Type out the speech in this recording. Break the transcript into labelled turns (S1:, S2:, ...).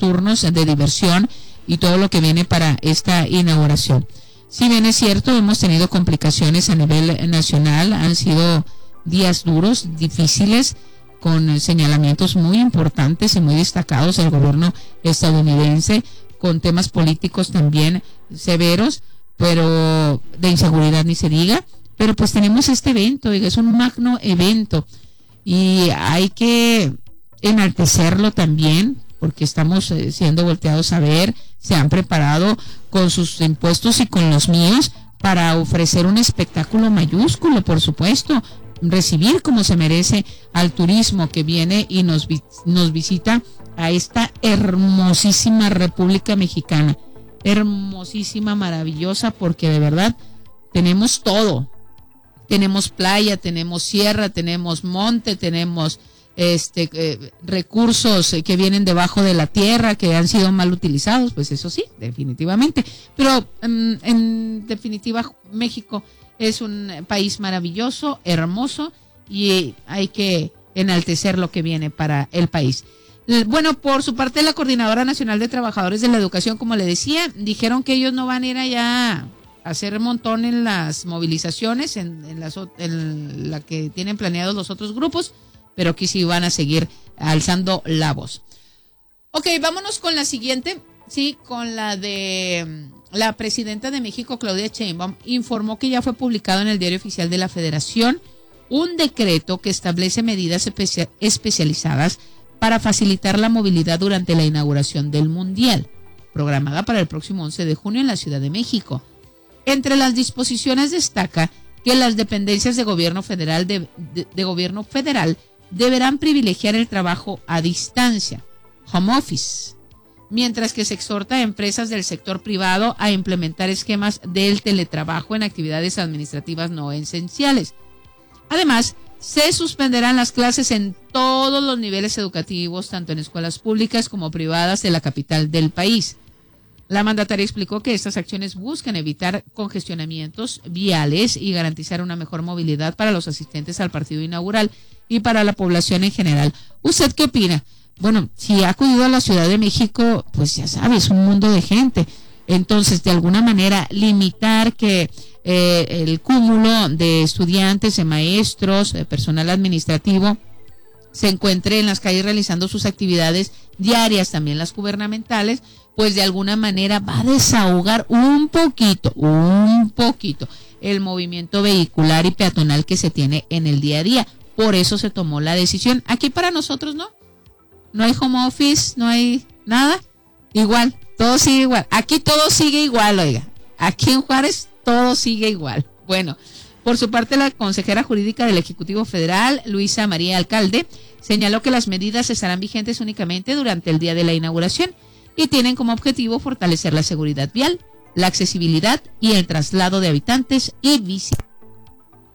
S1: nocturnos de diversión y todo lo que viene para esta inauguración. Si bien es cierto, hemos tenido complicaciones a nivel nacional, han sido días duros, difíciles, con señalamientos muy importantes y muy destacados del gobierno estadounidense, con temas políticos también severos, pero de inseguridad ni se diga. Pero pues tenemos este evento, es un magno evento y hay que enaltecerlo también, porque estamos siendo volteados a ver, se han preparado con sus impuestos y con los míos para ofrecer un espectáculo mayúsculo, por supuesto, recibir como se merece al turismo que viene y nos visita a esta hermosísima República Mexicana, hermosísima, maravillosa, porque de verdad tenemos todo. Tenemos playa, tenemos sierra, tenemos monte, tenemos recursos que vienen debajo de la tierra, que han sido mal utilizados, pues eso sí, definitivamente. Pero en definitiva, México es un país maravilloso, hermoso, y hay que enaltecer lo que viene para el país. Bueno, por su parte, la Coordinadora Nacional de Trabajadores de la Educación, como le decía, dijeron que ellos no van a ir allá hacer montón en las movilizaciones, en la que tienen planeados los otros grupos, pero que sí van a seguir alzando la voz. Ok, vámonos con la siguiente, sí, con la de la presidenta de México, Claudia Sheinbaum, informó que ya fue publicado en el Diario Oficial de la Federación un decreto que establece medidas especializadas para facilitar la movilidad durante la inauguración del Mundial, programada para el próximo 11 de junio en la Ciudad de México. Entre las disposiciones destaca que las dependencias de gobierno federal deberán privilegiar el trabajo a distancia, home office, mientras que se exhorta a empresas del sector privado a implementar esquemas del teletrabajo en actividades administrativas no esenciales. Además, se suspenderán las clases en todos los niveles educativos, tanto en escuelas públicas como privadas de la capital del país. La mandataria explicó que estas acciones buscan evitar congestionamientos viales y garantizar una mejor movilidad para los asistentes al partido inaugural y para la población en general. ¿Usted qué opina? Bueno, si ha acudido a la Ciudad de México, pues ya sabes, un mundo de gente. Entonces, de alguna manera, limitar que el cúmulo de estudiantes, de maestros, de personal administrativo, se encuentre en las calles realizando sus actividades diarias, también las gubernamentales, pues de alguna manera va a desahogar un poquito el movimiento vehicular y peatonal que se tiene en el día a día. Por eso se tomó la decisión. Aquí para nosotros no hay home office, no hay nada, igual, todo sigue igual. Aquí todo sigue igual, oiga. Aquí en Juárez todo sigue igual. Bueno, por su parte, la consejera jurídica del Ejecutivo Federal, Luisa María Alcalde, señaló que las medidas estarán vigentes únicamente durante el día de la inauguración y tienen como objetivo fortalecer la seguridad vial, la accesibilidad y el traslado de habitantes y visitantes.